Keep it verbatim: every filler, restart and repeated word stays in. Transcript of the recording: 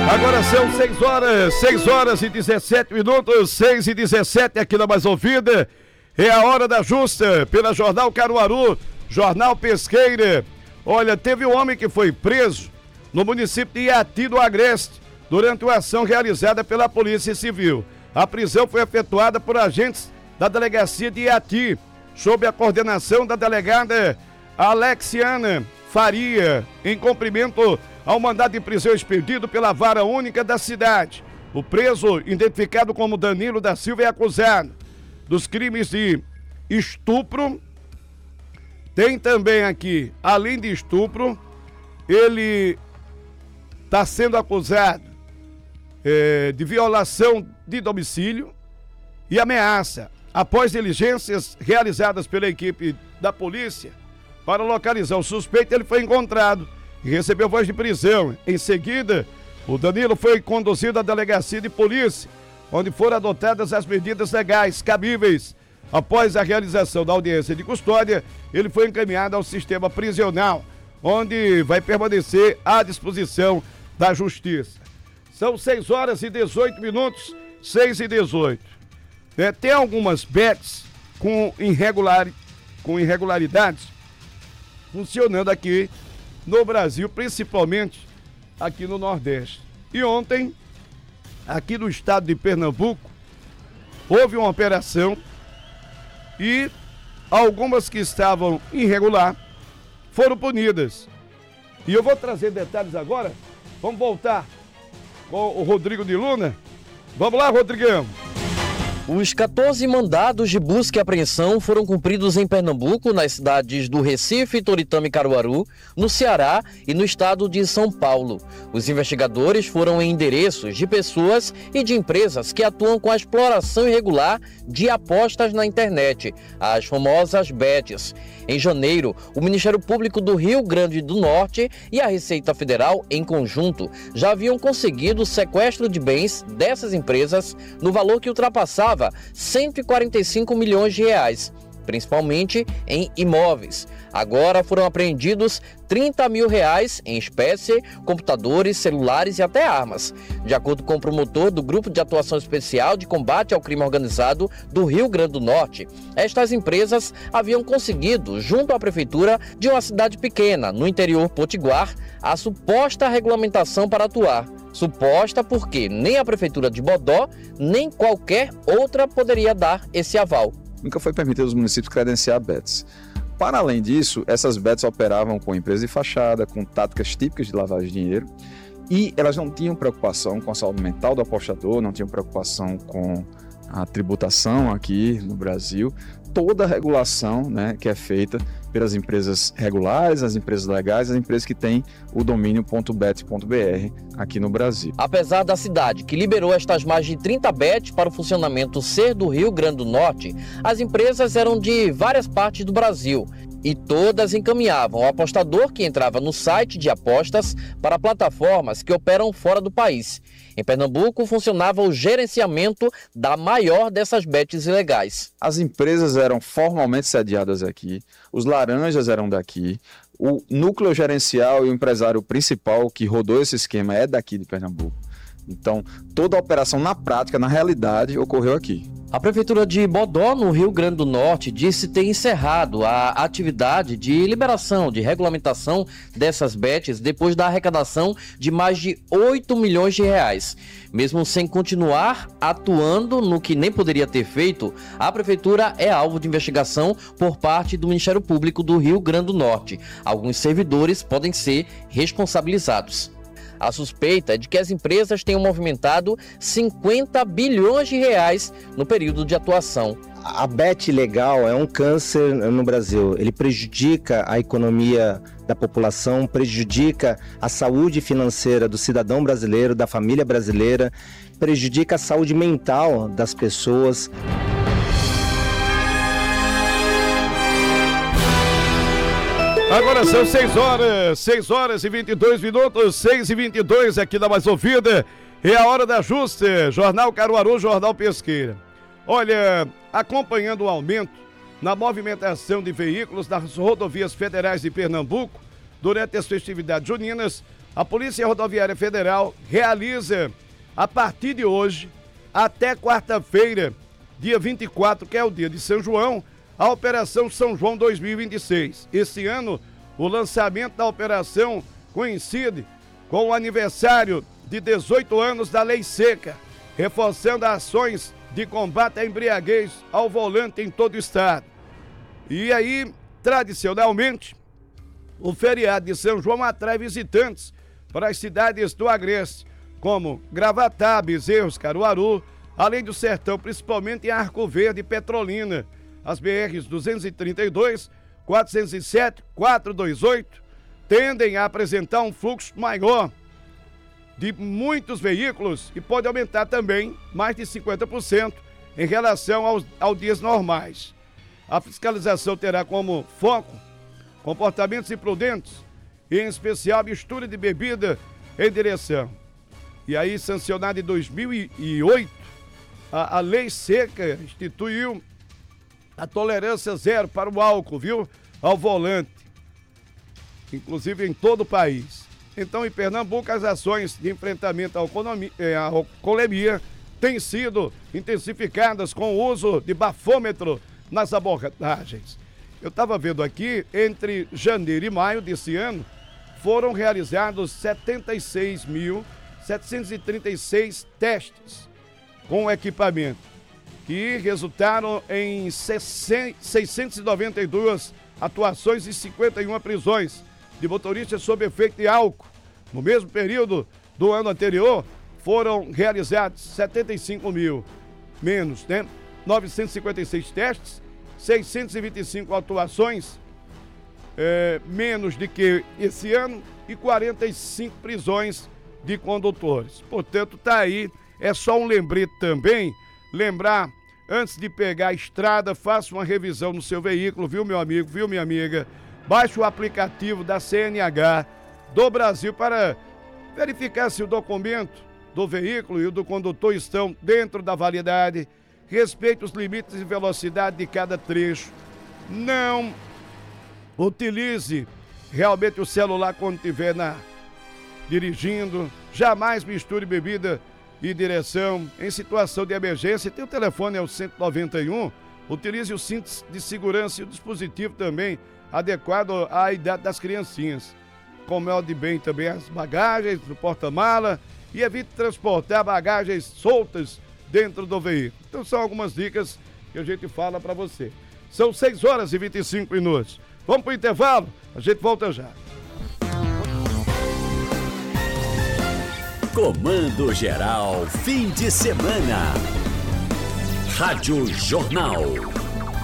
Agora são seis horas, seis horas e dezessete minutos, seis e dezessete aqui na Mais Ouvida. É a hora da justa pela Jornal Caruaru, Jornal Pesqueira. Olha, teve um homem que foi preso no município de Iati do Agreste durante uma ação realizada pela Polícia Civil. A prisão foi efetuada por agentes da delegacia de Iati, sob a coordenação da delegada Alexiana Faria, em cumprimento ao mandado de prisão expedido pela Vara Única da cidade. O preso, identificado como Danilo da Silva, é acusado dos crimes de estupro. Tem também aqui, além de estupro, ele está sendo acusado é, de violação de domicílio e ameaça. Após diligências realizadas pela equipe da polícia para localizar o suspeito, ele foi encontrado e recebeu voz de prisão. Em seguida, o Danilo foi conduzido à delegacia de polícia, onde foram adotadas as medidas legais cabíveis. Após a realização da audiência de custódia, ele foi encaminhado ao sistema prisional, onde vai permanecer à disposição da justiça. São seis horas e dezoito minutos, seis e dezoito. É, tem algumas bets com, irregular, com irregularidades funcionando aqui no Brasil, principalmente aqui no Nordeste. E ontem, aqui no estado de Pernambuco, houve uma operação e algumas que estavam irregular foram punidas. E eu vou trazer detalhes agora. Vamos voltar com o Rodrigo de Luna. Vamos lá, Rodrigão. Os quatorze mandados de busca e apreensão foram cumpridos em Pernambuco, nas cidades do Recife, Toritama e Caruaru, no Ceará e no estado de São Paulo. Os investigadores foram em endereços de pessoas e de empresas que atuam com a exploração irregular de apostas na internet, as famosas bets. Em janeiro, o Ministério Público do Rio Grande do Norte e a Receita Federal, em conjunto, já haviam conseguido o sequestro de bens dessas empresas no valor que ultrapassava cento e quarenta e cinco milhões de reais, principalmente em imóveis. Agora foram apreendidos trinta mil reais em espécie, computadores, celulares e até armas. De acordo com o promotor do Grupo de Atuação Especial de Combate ao Crime Organizado do Rio Grande do Norte, estas empresas haviam conseguido, junto à prefeitura de uma cidade pequena, no interior potiguar, a suposta regulamentação para atuar. Suposta porque nem a prefeitura de Bodó, nem qualquer outra poderia dar esse aval. Nunca foi permitido aos municípios credenciar bets. Para além disso, essas bets operavam com empresas de fachada, com táticas típicas de lavagem de dinheiro, e elas não tinham preocupação com a saúde mental do apostador, não tinham preocupação com a tributação aqui no Brasil. Toda a regulação, né, que é feita pelas empresas regulares, as empresas legais, as empresas que têm o domínio .bet ponto b r aqui no Brasil. Apesar da cidade que liberou estas mais de trinta bets para o funcionamento ser do Rio Grande do Norte, as empresas eram de várias partes do Brasil e todas encaminhavam o apostador que entrava no site de apostas para plataformas que operam fora do país. Em Pernambuco, funcionava o gerenciamento da maior dessas bets ilegais. As empresas eram formalmente sediadas aqui, os laranjas eram daqui, o núcleo gerencial e o empresário principal que rodou esse esquema é daqui de Pernambuco. Então, toda a operação na prática, na realidade, ocorreu aqui. A Prefeitura de Bodó, no Rio Grande do Norte, disse ter encerrado a atividade de liberação, de regulamentação dessas bets depois da arrecadação de mais de oito milhões de reais. Mesmo sem continuar atuando no que nem poderia ter feito, a Prefeitura é alvo de investigação por parte do Ministério Público do Rio Grande do Norte. Alguns servidores podem ser responsabilizados. A suspeita é de que as empresas tenham movimentado cinquenta bilhões de reais no período de atuação. A bet ilegal é um câncer no Brasil. Ele prejudica a economia da população, prejudica a saúde financeira do cidadão brasileiro, da família brasileira, prejudica a saúde mental das pessoas. Agora são seis horas, seis horas e vinte e dois minutos, seis e vinte e dois aqui na Mais Ouvida. É a hora da justa, Jornal Caruaru, Jornal Pesqueira. Olha, acompanhando o aumento na movimentação de veículos nas rodovias federais de Pernambuco, durante as festividades juninas, A Polícia Rodoviária Federal realiza, a partir de hoje, até quarta-feira, dia vinte e quatro, que é o dia de São João, a Operação São João dois mil e vinte e seis. Esse ano, o lançamento da operação coincide com o aniversário de dezoito anos da Lei Seca, reforçando ações de combate à embriaguez ao volante em todo o estado. E aí, tradicionalmente, o feriado de São João atrai visitantes para as cidades do Agreste, como Gravatá, Bezerros, Caruaru, além do Sertão, principalmente em Arco Verde e Petrolina. As B Rs duzentos e trinta e dois, quatrocentos e sete, quatrocentos e vinte e oito tendem a apresentar um fluxo maior de muitos veículos e pode aumentar também mais de cinquenta por cento em relação aos, aos dias normais. A fiscalização terá como foco comportamentos imprudentes, e em especial mistura de bebida em direção. E aí, sancionada em dois mil e oito, a, a Lei Seca instituiu a tolerância zero para o álcool, viu? Ao volante, inclusive em todo o país. Então, em Pernambuco, as ações de enfrentamento à alcoolemia têm sido intensificadas com o uso de bafômetro nas abordagens. Eu estava vendo aqui, entre janeiro e maio desse ano, foram realizados setenta e seis mil setecentos e trinta e seis testes com equipamento, que resultaram em seiscentas e noventa e duas atuações e cinquenta e uma prisões de motoristas sob efeito de álcool. No mesmo período do ano anterior, foram realizados setenta e cinco mil menos, né? novecentos e cinquenta e seis testes, seiscentas e vinte e cinco atuações, é, menos do que esse ano, e quarenta e cinco prisões de condutores. Portanto, tá aí, é só um lembrete também, lembrar, antes de pegar a estrada, faça uma revisão no seu veículo, viu, meu amigo, viu, minha amiga? Baixe o aplicativo da C N H do Brasil para verificar se o documento do veículo e o do condutor estão dentro da validade. Respeite os limites de velocidade de cada trecho. Não utilize realmente o celular quando estiver na, dirigindo. Jamais misture bebida e direção. Em situação de emergência, tem o telefone, é o cento e noventa e um. Utilize o cinto de segurança e o dispositivo também adequado à idade das criancinhas. Acomode bem também as bagagens no porta-mala e evite transportar bagagens soltas dentro do veículo. Então são algumas dicas que a gente fala para você. São seis horas e vinte e cinco minutos. Vamos para o intervalo? A gente volta já. Comando Geral, fim de semana. Rádio Jornal.